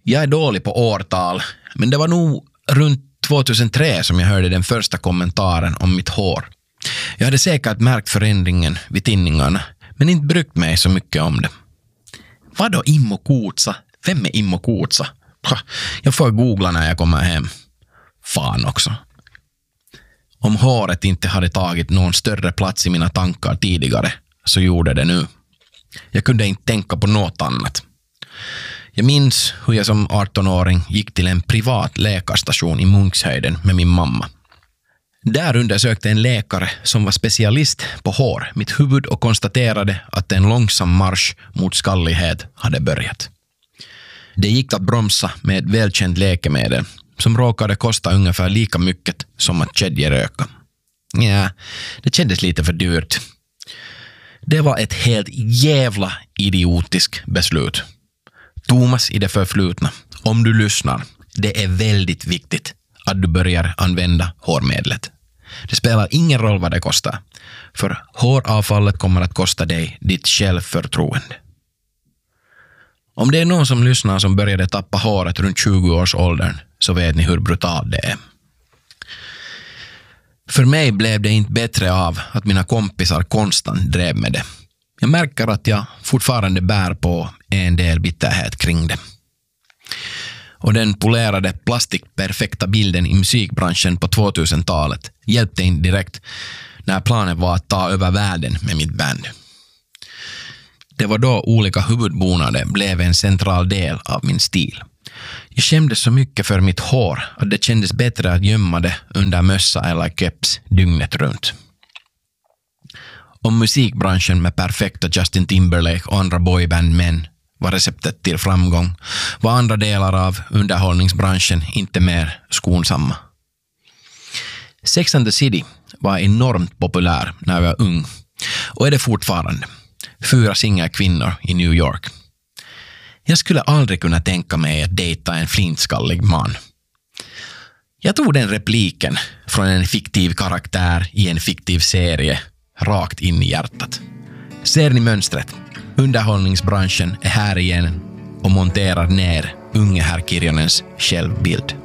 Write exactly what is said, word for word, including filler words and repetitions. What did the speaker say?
Jag är dålig på årtal, men det var nog runt tjugohundratre som jag hörde den första kommentaren om mitt hår. Jag hade säkert märkt förändringen vid tinningarna, men inte brytt mig så mycket om det. Vad då Immo Kuutsa? Vem är Immo Kuutsa? Jag får googla när jag kommer hem. Fan också. Om håret inte hade tagit någon större plats i mina tankar tidigare, så gjorde det nu. Jag kunde inte tänka på något annat. Jag minns hur jag som arton-åring gick till en privat läkarstation i Munkshöjden med min mamma. Där undersökte en läkare som var specialist på hår mitt huvud och konstaterade att en långsam marsch mot skallighet hade börjat. Det gick att bromsa med ett välkänt läkemedel som råkade kosta ungefär lika mycket som att kedjeröka. Ja, det kändes lite för dyrt. Det var ett helt jävla idiotiskt beslut. Thomas i det förflutna, om du lyssnar, det är väldigt viktigt att du börjar använda hårmedlet. Det spelar ingen roll vad det kostar, för håravfallet kommer att kosta dig ditt självförtroende. Om det är någon som lyssnar som började tappa håret runt tjugo-årsåldern, så vet ni hur brutalt det är. För mig blev det inte bättre av att mina kompisar konstant drev med det. Jag märker att jag fortfarande bär på en del bitterhet kring det. Och den polerade plastikperfekta bilden i musikbranschen på tvåtusentalet hjälpte inte direkt när planen var att ta över världen med mitt band. Det var då olika huvudbonader blev en central del av min stil. Jag skämdes så mycket för mitt hår att det kändes bättre att gömma det under mössa eller keps dygnet runt. Om musikbranschen med perfekta Justin Timberlake och andra boybandmän var receptet till framgång, var andra delar av underhållningsbranschen inte mer skonsamma. Sex and the City var enormt populär när jag var ung och är det fortfarande. Fyra singelkvinnor i New York. Jag skulle aldrig kunna tänka mig att dejta en flintskallig man. Jag tog den repliken från en fiktiv karaktär i en fiktiv serie rakt in i hjärtat. Ser ni mönstret? Underhållningsbranschen är här igen och monterar ner unge herr Kirjonens självbild.